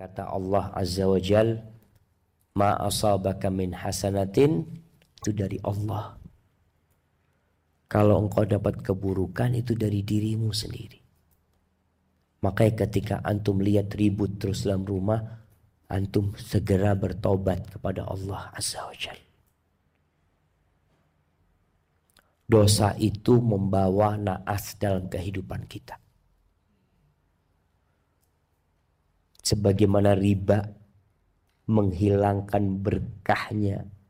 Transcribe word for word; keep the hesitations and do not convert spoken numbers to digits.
Kata Allah Azza wa Jal, ma asabaka min hasanatin, itu dari Allah. Kalau engkau dapat keburukan itu dari dirimu sendiri. Makanya ketika antum lihat ribut terus dalam rumah, antum segera bertobat kepada Allah Azza wa Jal. Dosa itu membawa naas dalam kehidupan kita. Sebagaimana riba menghilangkan berkahnya